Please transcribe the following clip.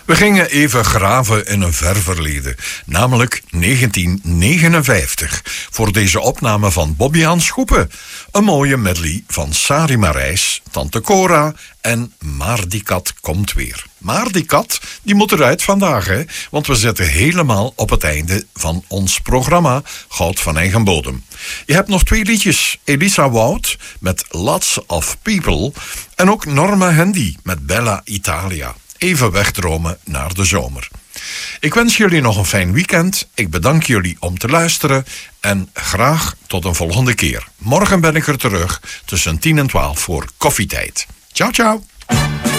We gingen even graven in een ver verleden, namelijk 1959, voor deze opname van Bobbejaan Schoepen. Een mooie medley van Sari Marijs, Tante Cora en Maar die kat komt weer. Maar die kat, die moet eruit vandaag, hè? Want we zitten helemaal op het einde van ons programma Goud van Eigen Bodem. Je hebt nog 2 liedjes. Elisa Wout met Lots of People en ook Norma Handy met Bella Italia. Even wegdromen naar de zomer. Ik wens jullie nog een fijn weekend. Ik bedank jullie om te luisteren en graag tot een volgende keer. Morgen ben ik er terug tussen 10 en 12 voor koffietijd. Ciao, ciao.